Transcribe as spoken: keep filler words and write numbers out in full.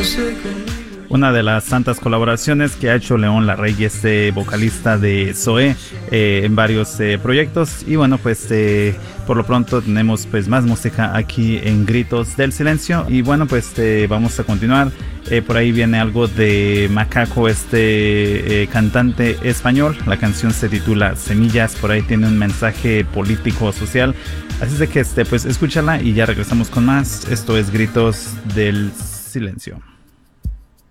Una de las tantas colaboraciones que ha hecho León Larrey, este vocalista de Zoé, eh, en varios eh, proyectos. Y bueno, pues eh, por lo pronto tenemos pues más música aquí en Gritos del Silencio. Y bueno, pues eh, vamos a continuar. Eh, por ahí viene algo de Macaco, este eh, cantante español. La canción se titula Semillas. Por ahí tiene un mensaje político social. Así es de que este, pues escúchala y ya regresamos con más. Esto es Gritos del Silencio.